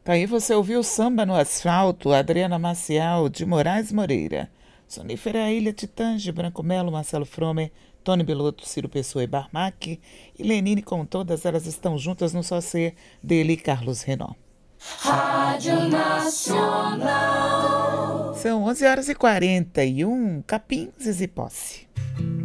Tá aí, você ouviu Samba no Asfalto, Adriana Maciel, de Moraes Moreira. Sonífera Ilha, Titãs, de Branco Melo, Marcelo Fromer, Tony Belotto, Ciro Pessoa e Barmac. E Lenine, com todas elas estão juntas no Só Ser, dele Carlos Renault. Rádio Nacional. São 11 horas e 41, Capim, Zizi Posse.